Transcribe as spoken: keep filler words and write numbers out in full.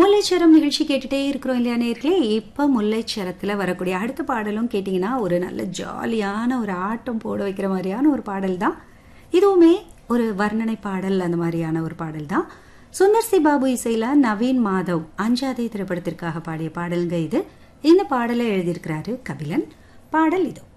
முல்லைச்சரம் நிகழ்ச்சி கேட்டுட்டே இருக்கிறோம் இல்லையா நேர்களே. இப்போ முல்லைச்சரத்தில் வரக்கூடிய அடுத்த பாடலும் கேட்டிங்கன்னா ஒரு நல்ல ஜாலியான ஒரு ஆட்டம் போட வைக்கிற மாதிரியான ஒரு பாடல் தான். இதுவுமே ஒரு வர்ணனை பாடல், அந்த மாதிரியான ஒரு பாடல் தான். சுந்தர் சி பாபு இசையில் நவீன் மாதவ் அஞ்சாதே திரைப்படத்திற்காக பாடிய பாடலுங்க இது. இந்த பாடலை எழுதியிருக்கிறாரு கபிலன். பாடல் இது.